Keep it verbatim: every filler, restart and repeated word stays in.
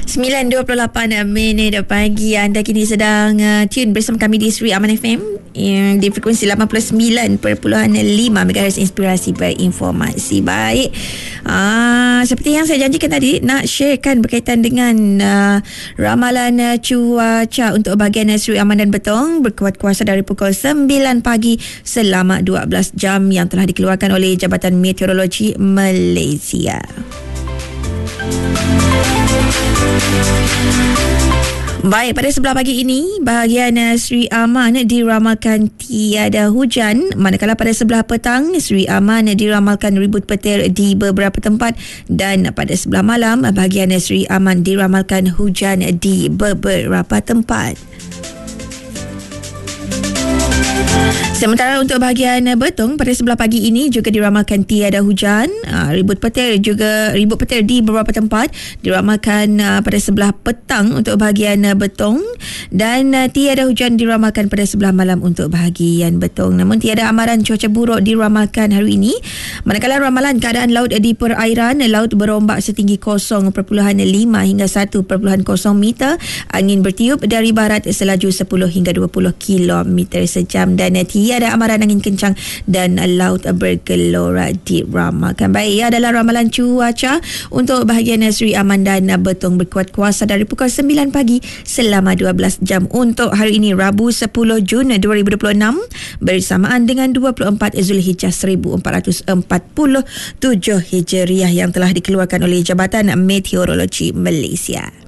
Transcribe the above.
sembilan dua puluh lapan minit pagi. Anda kini sedang uh, tune bersama kami di Sri Aman F M yang di frekuensi lapan puluh sembilan perpuluhan lima megahertz inspirasi berinformasi. Baik, uh, seperti yang saya janjikan tadi, nak sharekan berkaitan dengan uh, ramalan uh, cuaca untuk bahagian uh, Sri Aman dan Betong berkuat kuasa dari pukul sembilan pagi selama dua belas jam yang telah dikeluarkan oleh Jabatan Meteorologi Malaysia. Baik, pada sebelah pagi ini bahagian Sri Aman diramalkan tiada hujan, manakala pada sebelah petang Sri Aman diramalkan ribut petir di beberapa tempat, dan pada sebelah malam bahagian Sri Aman diramalkan hujan di beberapa tempat. Sementara untuk bahagian Betong pada sebelah pagi ini juga diramalkan tiada hujan, uh, ribut petir juga ribut petir di beberapa tempat diramalkan uh, pada sebelah petang untuk bahagian uh, Betong, dan uh, tiada hujan diramalkan pada sebelah malam untuk bahagian Betong. Namun tiada amaran cuaca buruk diramalkan hari ini, manakala ramalan keadaan laut di perairan, laut berombak setinggi kosong perpuluhan lima hingga satu perpuluhan kosong meter, angin bertiup dari barat selaju sepuluh hingga dua puluh kilometer sejam, dan uh, tiada amaran angin kencang dan laut bergelora diramalkan. Baik, ia adalah ramalan cuaca untuk bahagian Sri Aman dan Betong berkuat kuasa dari pukul sembilan pagi selama dua belas jam untuk hari ini, Rabu sepuluh Jun dua ribu dua puluh enam, bersamaan dengan dua puluh empat Zulhijjah seribu empat ratus empat puluh tujuh Hijriah yang telah dikeluarkan oleh Jabatan Meteorologi Malaysia.